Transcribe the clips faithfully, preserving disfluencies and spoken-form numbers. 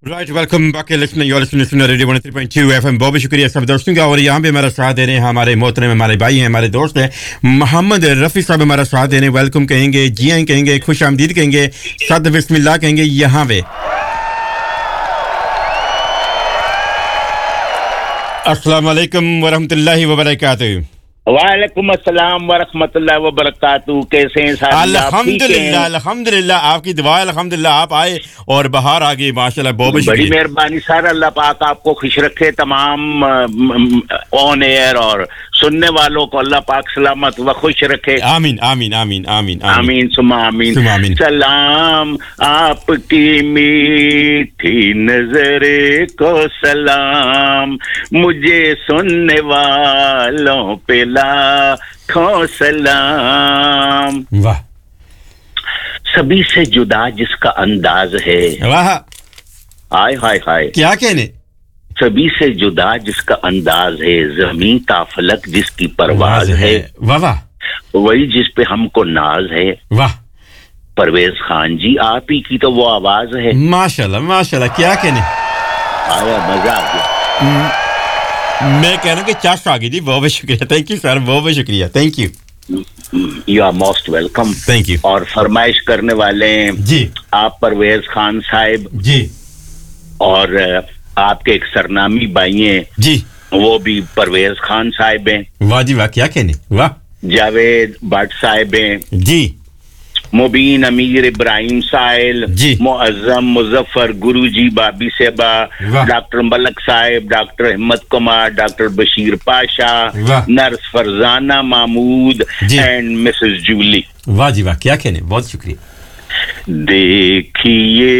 Right welcome back listening you are listening to radio one O three point two FM बहुत शुक्रिया सब दोस्तों का और यहां पे हमारा साथ दे रहे हैं हमारे मोहतरम हमारे भाई हैं हमारे दोस्त हैं मोहम्मद रफी साहब हमारा साथ दे रहे हैं वेलकम कहेंगे जी आएं कहेंगे खुशामदीद कहेंगे सद बिस्मिल्लाह कहेंगे यहां पे अस्सलाम वालेकुम व रहमतुल्लाहि व बरकातहू वालेकुम अस्सलाम व रहमतुल्लाहि व बरकातहू कैसे हैं साहब अल्हम्दुलिल्लाह अल्हम्दुलिल्लाह आपकी दुआ अल्हम्दुलिल्लाह आप आए और बाहर आ गई माशाल्लाह बहुत बड़ी मेहरबानी सर अल्लाह पाक आपको खुश रखे तमाम ऑन एयर और सुनने वालों को अल्लाह पाक सलामत व खुश रखे आमीन आमीन आमीन आमीन आमीन सुमा आमीन सलाम आपकी मीठी नजरे को सलाम मुझे सुनने वालों पे लाखों सलाम वाह सभी से जुदा जिसका अंदाज है वाह हाय हाय हाय क्या कहने सभी से जुदा जिसका अंदाज है ज़मीं का फलक जिसकी परवाज है वाह वाह वही जिस पे हमको नाज है वाह परवेज खान जी आप ही की तो वो आवाज है माशाल्लाह माशाल्लाह क्या कहने आया मजा आ गया मैं कह रहा हूं कि चाश आ गई थी बहुत बहुत शुक्रिया थैंक यू सर बहुत बहुत शुक्रिया thank you you are most welcome thank you और फरमाइश करने वाले जी आप परवेज खान साहब जी और आपके एक सरनामी भाई हैं जी वो भी परवेज खान साहब हैं वाह जी वाह क्या कहने वाह जावेद भट्ट साहब हैं जी मुबीन अमीर इब्राहिम साहिल मुअज्जम मुजफ्फर गुरुजी बाबी सेबा डॉक्टर मलक साहब डॉक्टर हिम्मत Kumar doctor Bashir Pasha nurse Farzana Mahmood and Mrs Jully वाह जी वाह क्या कहने बहुत शुक्रिया देखिए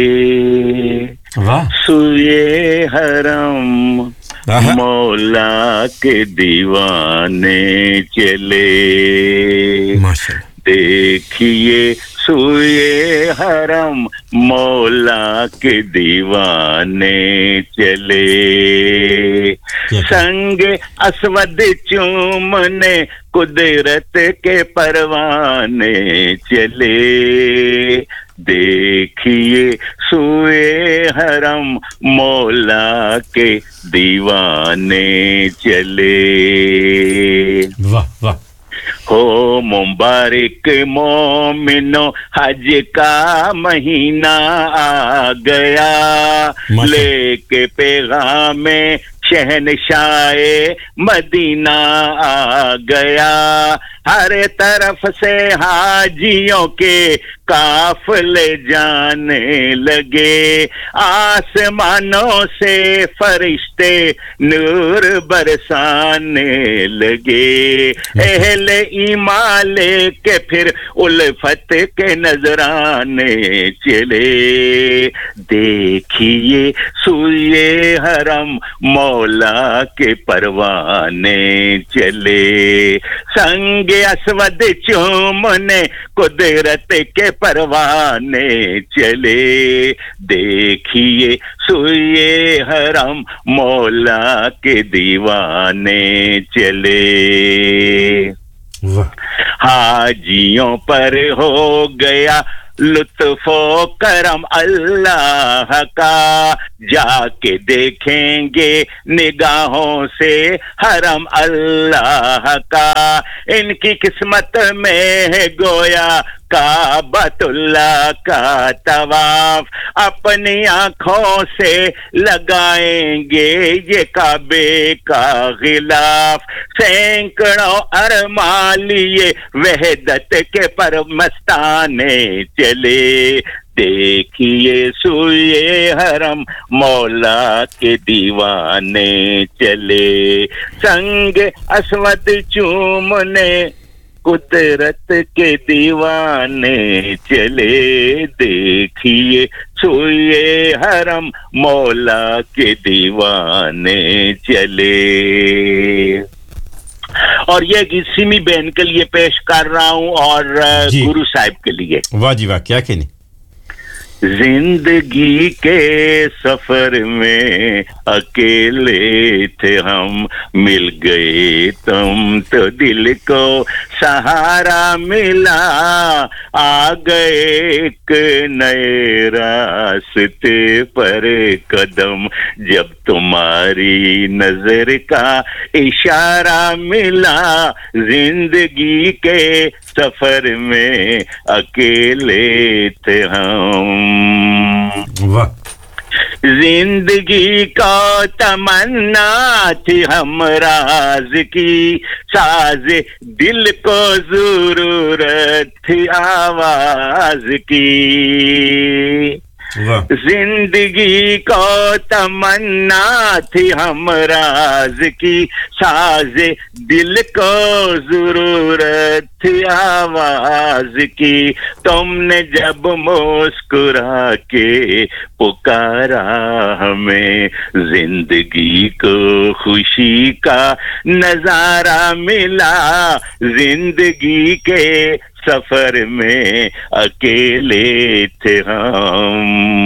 वाह सुए हरम मौला के दीवाने चले माशाअल्लाह देखिए सुए हरम मौला के दीवाने चले संग असवद चूमने कुदरत के परवाने चले देखिए सुए हरम मौला के दीवाने चले वाह वाह हो मुबारक मोमिनो हज का महीना आ गया लेके पैगाम शहनशाए मदीना आ गया हर तरफ से हाजियों के काफले जाने लगे आसमानों से फरिश्ते नूर बरसाने लगे अहले ईमान लेके फिर उल्फत के नजराने चले देखिए सुए हरम मौला के परवाने चले संग असवद चूमने कुदरत के परवाने चले देखिए सुए हरम मौला के दीवाने चले हाजियों पर हो गया लुत्फो करम अल्लाह का जाके देखेंगे निगाहों से हरम अल्लाह का इनकी किस्मत में है गोया काबतुल्लाह का तवाफ अपनी आंखों से लगाएंगे ये काबे का गिलाफ सैकड़ों अरमान लिए वहदत के पर मस्ताने चले देखिए सुए हरम मौला के दीवाने चले संग असवद चूमने कुदरत के दीवाने चले देखिए सुए हरम मौला के दीवाने चले और ये सिमी बहन के लिए पेश कर रहा हूं और गुरु साहिब के लिए वाह जी वाह क्या कहने जिंदगी के सफर में अकेले थे हम, मिल गए तुम तो दिल को सहारा मिला, आ गए एक नए रास्ते पर कदम, जब तुम्हारी नजर का इशारा मिला, जिंदगी के सफर में अकेले थे हम। वाह। जिंदगी को तमन्ना थी हम राज की, साज दिल को जरूरत थी आवाज की। जिंदगी को तमन्ना थी हम राज की, साज दिल को जरूरत थी आवाज की, तुमने जब मुस्कुरा के पुकारा हमें, जिंदगी को खुशी का नजारा मिला, जिंदगी के सफर में अकेले थे हम।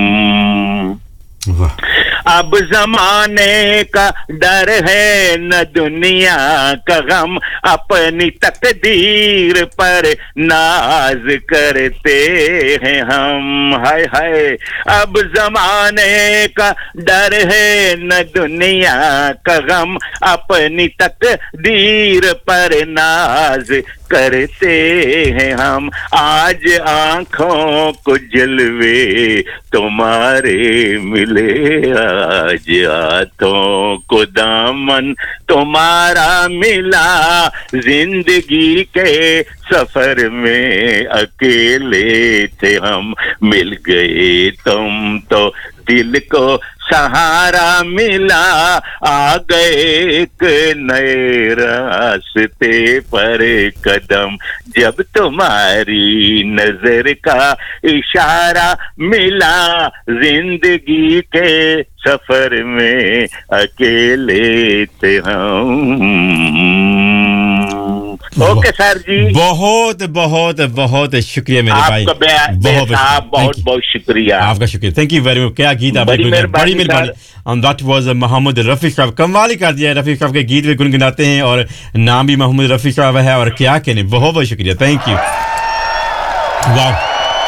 अब जमाने का डर है न दुनिया का गम, अपनी तकदीर पर नाज करते हैं हम, हाय हाय। अब जमाने का डर है न दुनिया का गम, अपनी तकदीर पर नाज करते हैं हम। आज आंखों को जलवे तुम्हारे मिले, आज हाथों को दामन तुम्हारा मिला, जिंदगी के सफर में अकेले थे हम, मिल गए तुम तो दिल को सहारा मिला, आ गए एक नए रास्ते पर कदम, जब तुम्हारी नजर का इशारा मिला, जिंदगी के सफर में अकेले थे हम। ओके सर जी, बहुत बहुत बहुत शुक्रिया मेरे भाई, बहुत बहुत बहुत शुक्रिया आपका, शुक्रिया, थैंक यू वेरी मच। क्या गीत आपने, बड़ी मेहरबानी। और दैट वाज मोहम्मद रफी साहब, कमाल ही कर दिया। रफी साहब के गीत भी गुनगुनाते हैं और नाम भी मोहम्मद रफी साहब है, और क्या कहने, बहुत बहुत शुक्रिया, थैंक यू। वाह,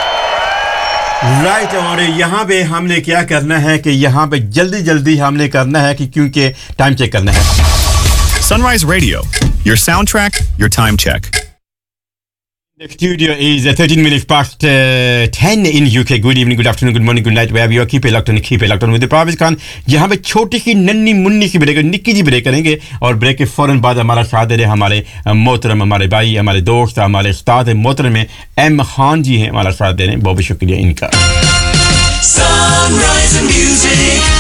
राइट। और यहाँ पे हमने क्या करना है कि यहाँ पे जल्दी जल्दी हमने करना है कि क्योंकि टाइम चेक करना है। Sunrise Radio, your soundtrack, your time check. The studio is uh, thirteen minutes past uh, ten in U K. Good evening, good afternoon, good morning, good night, wherever you are. Keep it locked on, keep it locked on with the Parvez Khan. यहाँ पे छोटी सी नन्नी मुन्नी सी break, Nikki जी break करेंगे, और break के फौरन बाद हमारा साथ दे रहे हमारे मोहतरम, हमारे भाई, हमारे दोस्त, हमारे उस्ताद मोहतरम में एम खान जी हैं, हमारा साथ दे रहे हैं, बहुत बहुत शुक्रिया इनका। Sunrise Music.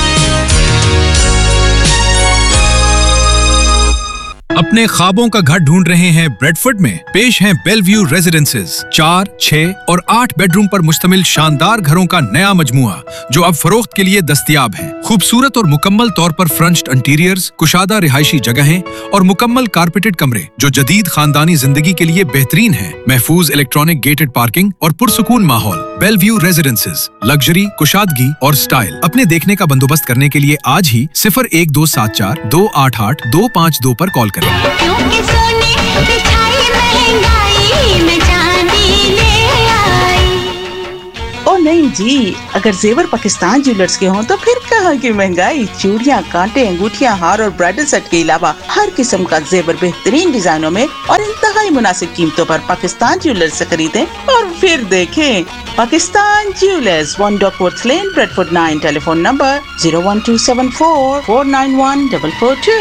अपने ख्वाबों का घर ढूंढ रहे हैं ब्रेडफोर्ड में? पेश हैं बेलव्यू रेजिडेंसेज, चार, छह और आठ बेडरूम पर मुश्तमिल शानदार घरों का नया मजमुआ जो अब फरोख्त के लिए दस्तयाब है। खूबसूरत और मुकम्मल तौर पर फ्रंच्ड इंटीरियर्स, कुशादा रिहायशी जगहें और मुकम्मल कारपेटेड कमरे जो जदीद खानदानी जिंदगी के लिए बेहतरीन हैं। महफूज इलेक्ट्रॉनिक गेटेड पार्किंग और पुरसुकून माहौल। बेलव्यू रेजिडेंसेज, लग्जरी, कुशादगी और स्टाइल। अपने देखने का बंदोबस्त करने के लिए आज ही सिफर एक दो सात चार दो आठ आठ दो पाँच दो पर कॉल करें। क्योंकि सोने बिछाई महंगाई में चांदी ले आई। ओ नहीं जी, अगर जेवर पाकिस्तान ज्वेलर्स के हों तो फिर कहाँ की महंगाई। चूड़ियाँ, कांटे, अंगूठियाँ, हार और ब्राइडल सेट के अलावा हर किस्म का जेवर बेहतरीन डिजाइनों में और इंतहाई मुनासिब कीमतों पर पाकिस्तान ज्वेलर्स से खरीदें और फिर देखें। Pakistan jewellers, one डॉकवर्थ lane, Bradford nine, telephone number zero one two seven four four nine one double four to.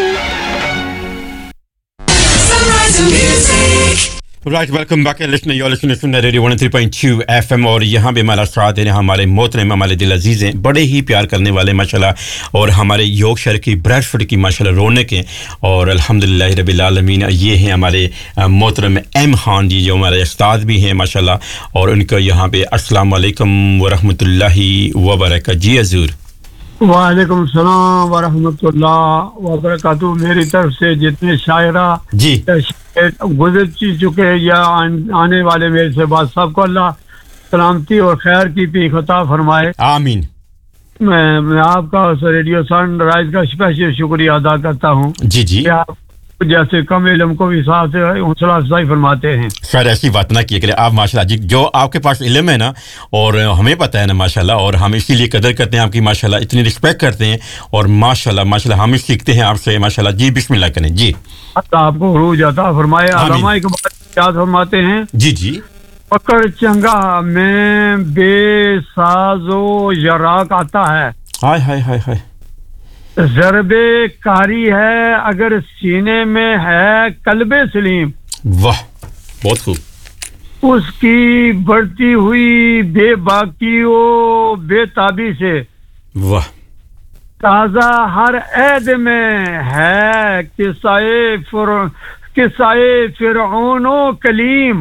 Right, welcome back listener, you are listening to radio one O three point two FM. और यहाँ पे हमारा साथ दे रहे हैं हमारे मोहतरम, हमारे दिल अजीज हैं, बड़े ही प्यार करने वाले माशाल्लाह, और हमारे योगशहर की ब्रेडफोर्ड की माशाल्लाह रौनक हैं, और अल्हम्दुलिल्लाह रब्बिल आलमीन ये हैं हमारे मोहतरम एम खान जी, जो हमारे उस्ताद भी हैं माशाल्लाह, और उनका यहाँ पे अस्सलाम वालेकुम व रहमतुल्लाहि व बरकातहू। जी हजूर। वालेकुम सलाम व रहमतुल्लाह व बरकातहू। मेरी तरफ से जितने शायरा जी गुजर चुके या आने वाले मेरे से बाद सबको अल्लाह सलामती और खैर की पीख अता फरमाए आमीन मैं मैं आपका रेडियो सनराइज का स्पेशल शुक्रिया अदा करता हूँ जी जी कि आप जैसे कम इल्म को भी साथ हौसला अफजाई फरमाते हैं सर ऐसी बात ना किया करें आप माशाल्लाह जी जो आपके पास इल्म है ना और हमें पता है ना माशाल्लाह और हम इसीलिए कदर करते हैं आपकी माशाल्लाह इतनी रिस्पेक्ट करते हैं और माशाल्लाह माशाल्लाह हम सीखते हैं आपसे माशाल्लाह जी बिस्मिल्लाह करें जी आपको उरूज अता फरमाए उलमा इकबाल याद फरमाते हैं जी जी पकड़ चंगा में बेसाजो यराक आता है हाय हाय हाय हाय ज़रबे कारी है अगर सीने में है कल्बे सलीम वाह बहुत खूब उसकी बढ़ती हुई बेबाकियों बेताबी से वाह ताज़ा हर ऐद में है किस्साए फिर किस्साए फिरौनो कलीम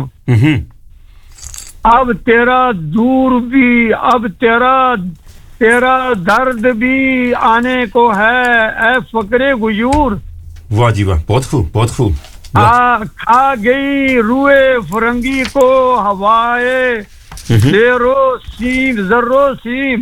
अब तेरा दूर भी अब तेरा तेरा दर्द भी आने को है ए फकरे गुयूर वाह जी वाह बहुत खूब बहुत खूब आ खा गई रुए फरंगी को हवाए देरो सीम जर्रो सीम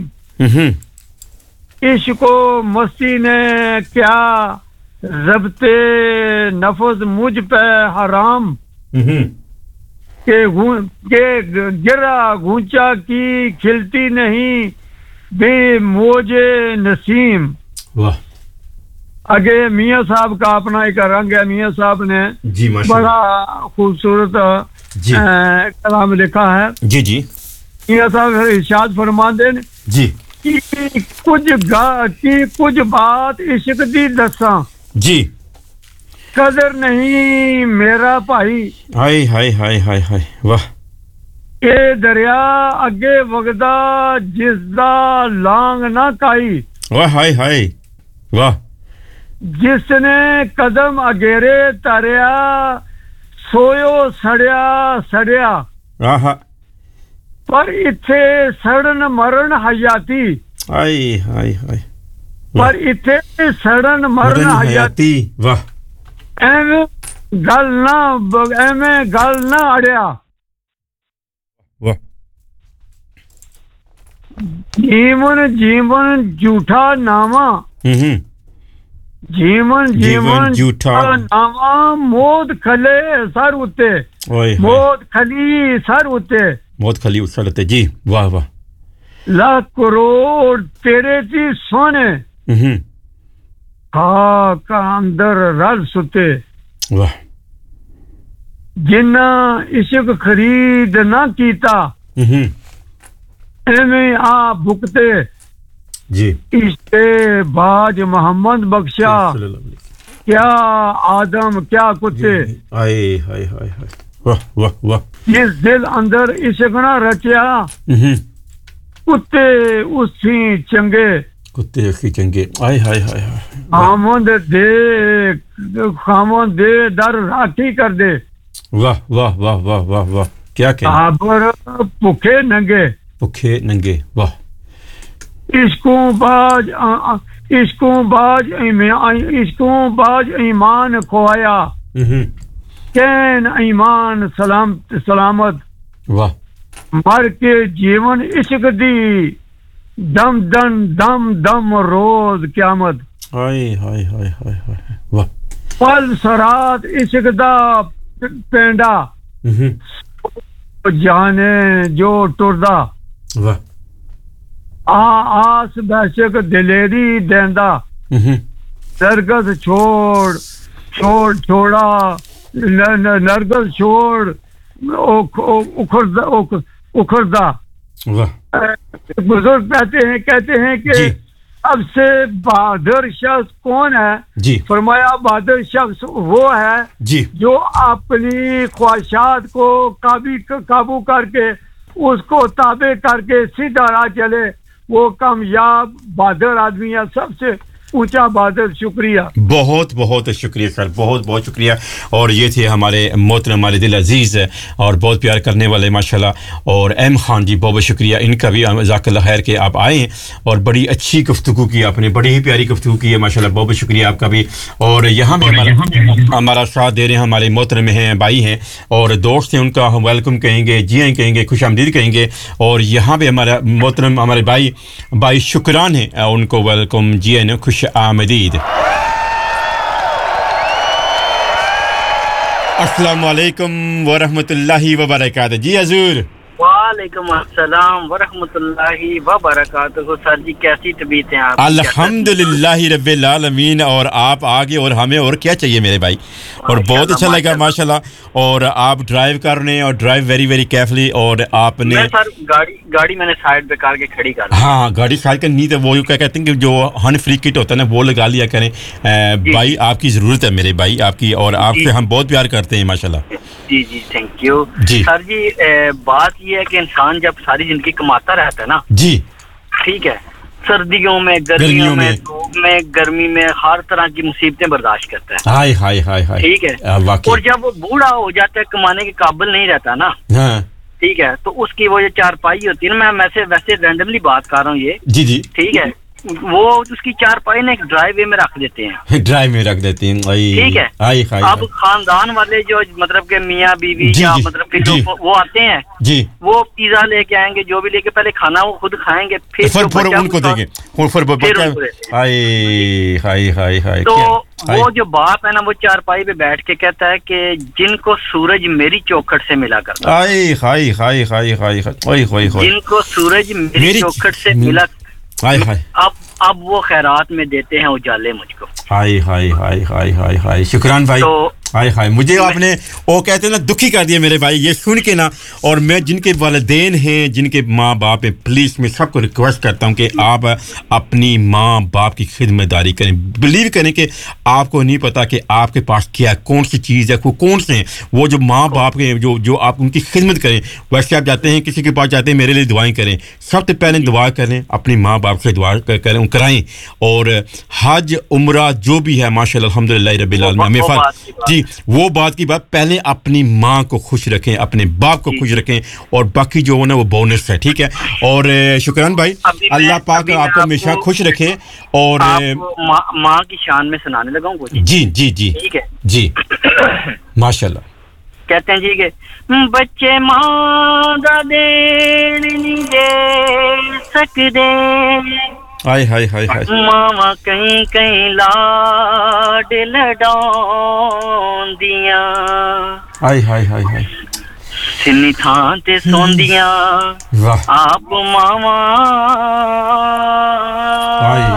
इश्क मस्ती ने क्या ज़ब्ते नफ्स मुझ पे हराम के के गिरा घूंचा की खिलती नहीं बे मोजे नसीम वाह आगे मियाँ साहब का अपना एक रंग है मियाँ साहब ने जी बड़ा खूबसूरत कलाम लिखा है जी जी मियाँ साहब इरशाद फरमाते हैं जी कि कुछ गा की कुछ बात इश्क दी दसा जी कदर नहीं मेरा भाई हाय हाय हाय हाय हाय वाह ए दरिया अगे वगदा जिसदा लांग ना काई वाह हाय हाय वाह जिसने कदम अगेरे तारिया सोयो सड़िया सड़िया आहा पर इथे सड़न मरण हयाती हाय हाय हाय पर इथे सड़न मरण हयाती वाह एवें गल ना एवें गल ना अड़िया वाह जीवन जीवन झूठा नामा हम्म जीवन जीवन झूठा नामा मौत खले सर उते मौत खली सर उते मौत खली सर उते जी वाह वाह लाख करोड़ तेरे ची सोने हम्म हा का अंदर रल सुते वाह जिन्ना इश्क खरीद ना कीता एवें आ भुगते जी इश्क़े बाज मोहम्मद बख्शा क्या आदम क्या कुत्ते आए हाय हाय हाय वाह वाह वाह जिस दिल अंदर इश्क ना रचिया कुत्ते उसी चंगे कुत्ते उसी चंगे आए हाय हाय हाय खामोंद दे खामोंद दे दर राखी कर दे वाह वाह वाह वाह वाह वाह क्या कहना आबर भूखे नंगे भूखे नंगे वाह इश्कों बाज इश्कों बाज इश्कों बाज ईमान खोया कैन ईमान सलाम सलामत वाह मर के जीवन इश्क दी दम दन दम दम रोज क़यामत हाय हाय हाय हाय हाय वाह पल सरात इश्क दा पेंडा जाने जो टुरदा वाह आ आस बेशक दिलेरी देंदा नरगस छोड़ छोड़ छोड़ा नरगस छोड़ उखड़दा उखड़दा बुजुर्ग कहते हैं कहते हैं कि अब से बहादुर शख्स कौन है जी फरमाया बहादुर शख्स वो है जी जो अपनी ख्वाहिशात को काबी काबू करके उसको ताबे करके सीधा राह चले वो कामयाब बहादुर आदमी है सबसे ऊंचा बादल शुक्रिया बहुत बहुत शुक्रिया सर बहुत बहुत शुक्रिया और ये थे हमारे मोहतरम हमारे दिल अजीज और बहुत प्यार करने वाले माशाल्लाह और एम खान जी बहुत बहुत शुक्रिया इनका भी जज़ाकल्लाह खैर के आप आए और बड़ी अच्छी गुफ्तगू की आपने बड़ी ही प्यारी गुफ्तगू की है माशाल्लाह बहुत बहुत शुक्रिया आपका भी और यहाँ पे हमारा हमारा साथ दे रहे हैं हमारे मोहतरम हैं भाई हैं और दोस्त हैं उनका हम वेलकम कहेंगे जी आएँ कहेंगे खुशामदीद कहेंगे और यहाँ पे हमारा मोहतरम हमारे भाई भाई शुक्रान हैं उनको वेलकम जी आएँ खुश आमदीद अस्सलाम वालेकुम व रहमतुल्लाहि व बरकातहू जी हजूर वालेकुम अस्सलाम व रहमतुल्लाहि व बरकातहू सर जी कैसी तबीयत है आप अल्हम्दुलिल्लाह रब्बिल आलमीन और आप आगे और हमें और क्या चाहिए मेरे भाई और बहुत अच्छा लगा माशाल्लाह और आप ड्राइव कर रहे हैं और ड्राइव वेरी वेरी केयरफुली और आपने मैं सर गाड़ी गाड़ी मैंने साइड पे करके खड़ी कर हाँ गाड़ी साइड कर नहीं तो वो क्या कहते हैं कि जो हन फ्री किट होता है ना वो लगा लिया करें भाई आपकी ज़रूरत है मेरे भाई आपकी और आपसे हम बहुत प्यार करते हैं माशाल्लाह जी जी थैंक यू सर जी ए, बात ये है कि इंसान जब सारी जिंदगी कमाता रहता है ना जी ठीक है सर्दियों में गर्मियों में धूप में गर्मी में हर तरह की मुसीबतें बर्दाश्त करता है हाय हाय हाय हाय ठीक है और जब वो बूढ़ा हो जाता है कमाने के काबिल नहीं रहता ना हाँ ठीक है तो उसकी वो जो चारपाई होती है ना मैं वैसे वैसे रैंडमली बात कर रहा हूँ ये जी जी ठीक है वो उसकी चारपाई ने एक ड्राइव वे में रख देते हैं ड्राइव में रख देते हैं ठीक है आई, आई, अब खानदान वाले जो मतलब के मियाँ बीवी या मतलब के जो वो आते हैं जी वो पिज्जा लेके आएंगे जो भी लेके पहले खाना वो खुद खाएंगे फिर फिर फिर उनको देंगे फिर फिर हाय हाय हाय हाय तो वो जो बाप है ना वो चारपाई पे बैठ के कहता है कि जिनको सूरज मेरी चौखट से मिला करता हाय हाय हाय हाय हाय हाय जिनको सूरज मेरी चौखट से मिला हाय हाय अब अब वो खैरात में देते हैं उजाले मुझको हाय हाय हाय हाय हाय हाय शुक्रान भाई तो हाय हाय मुझे आपने वो कहते हैं ना दुखी कर दिया मेरे भाई ये सुन के ना और मैं जिनके वालिदैन हैं जिनके माँ बाप हैं प्लीज़ मैं सबको रिक्वेस्ट करता हूँ कि आप अपनी माँ बाप की खिदमतदारी करें बिलीव करें कि आपको नहीं पता कि आपके पास क्या कौन सी चीज़ है वो कौन से हैं वो जो माँ बाप के जो जो आप उनकी खिदमत करें वैसे आप जाते हैं किसी के पास जाते हैं मेरे लिए दुआएं करें सबसे पहले दुआ करें अपनी माँ बाप से दुआ करें कराएं और हज उम्रा जो भी है माशाल्लाह अल्हम्दुलिल्लाह रब्बिल आलमीन जी वो बात की बात पहले अपनी माँ को खुश रखें अपने बाप को खुश रखें और बाकी जो है ना वो बोनस है ठीक है और शुक्रान भाई अल्लाह पाक आपको हमेशा खुश रखे और माँ की शान में सुनाने लगा हूँ जी जी जी ठीक है जी माशाल्लाह कहते हैं जी के बच्चे माँ दा देन नहीं दे सकदे हाय हाय हाय हाय मामा कहीं कहीं लाड लडाउंदियां हाय हाय हाय हाय सिन्नी थां ते सोंदियां आप मामा हाय